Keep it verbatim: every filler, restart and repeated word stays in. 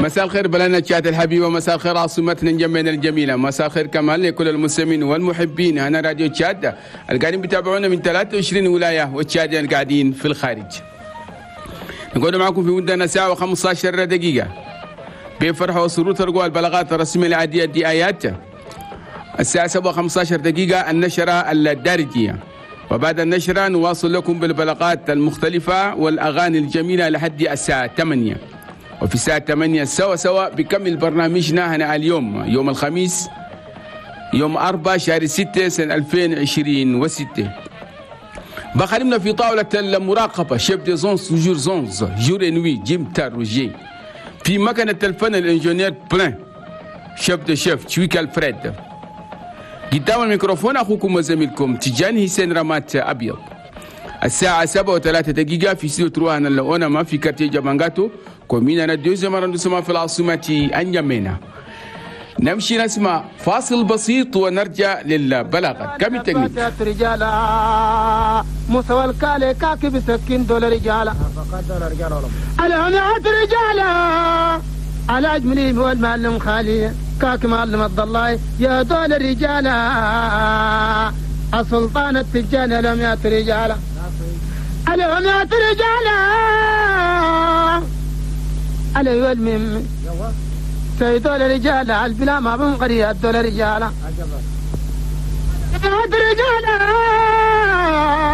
مساء الخير بلدنا تشات الحبيبة، مساء الخير عاصمتنا جميعنا الجميلة، مساء الخير كمان لكل المستمعين والمحبين. هنا راديو تشات القاعدين بيتابعونا من ثلاثة وعشرين ولاية والتشاتين القاعدين في الخارج. نقعد معكم في مدة ساعة وخمسة عشر دقيقة بفرحة وسرور ترجوا البلاغات الرسمية العادية دي آيات. الساعة سبعة وخمسة عشر دقيقة النشرة الدارجية، وبعد النشرة نواصل لكم بالبلاغات المختلفة والأغاني الجميلة لحد الساعة ثمانية. وفي الساعة ثمانية سوا سوا بكمل برنامجنا هنا اليوم يوم الخميس يوم أربعة شهر ستة سنة ألفين وعشرين وستة. بخلمنا في طاولة المراقبة شيف دي زونز وجور زونز جور انوي جيم تاروجي، في مكنة الفن الانجنير بلان شيف دي شيف تشويك الفريد. قدام الميكروفون أخوكم وزميلكم تجاني حسين رمات أبيض. الساعة سبعة وثلاثة دقيقة في سيو تروهنا اللؤونما في كارتي جابانغاتو كومينا دوزيام رندوسما في العاصمة أنجامينا. نمشي نسمع فاصل بسيط ونرجع للبلاغة. كم التقنية رجالا مستوى الكالي كاكي بسكين دول رجالا الهمات رجالا على أجملي والمعلم خالي كاكي معلم الضلاي يا دول الرجالا السلطان التجان الهمات رجالا الهمات رجالا على المهم سيدول الرجال على البلا ما بنقري الدول رجالا رجالا